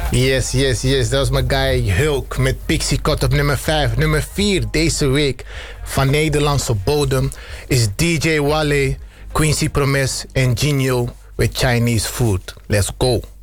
Yes, yes, yes. Dat was mijn guy Hulk met Pixie Cut op nummer 5. Nummer 4 deze week van Nederlandse bodem is DJ Wale, Quincy Promes en Genio with Chinese Food. Let's go.